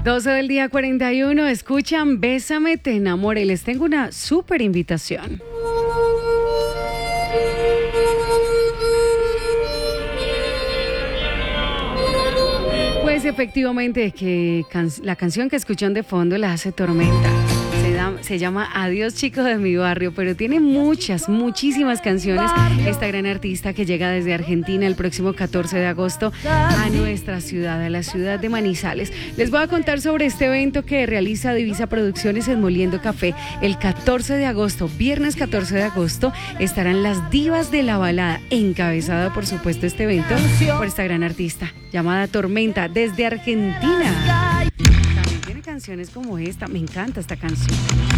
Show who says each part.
Speaker 1: 12 del día 41, escuchan Bésame, te enamoré. Les tengo una súper invitación. Pues efectivamente que la canción que escuchan de fondo la hace Tormenta. Se llama Adiós chico de mi barrio, pero tiene muchísimas canciones. Esta gran artista que llega desde Argentina el próximo 14 de agosto a nuestra ciudad, a la ciudad de Manizales. Les voy a contar sobre este evento que realiza Divisa Producciones en Moliendo Café. El 14 de agosto, viernes 14 de agosto, estarán las divas de la balada, encabezada por supuesto este evento por esta gran artista llamada Tormenta desde Argentina. Canciones como esta, me encanta esta canción.